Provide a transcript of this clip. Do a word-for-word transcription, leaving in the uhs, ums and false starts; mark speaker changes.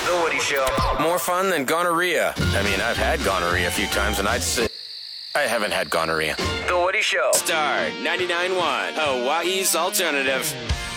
Speaker 1: The Woody Show. More fun than gonorrhea. I mean, I've had gonorrhea a few times, and I'd say I haven't had gonorrhea. The Woody Show. Star ninety-nine point one, Hawaii's alternative.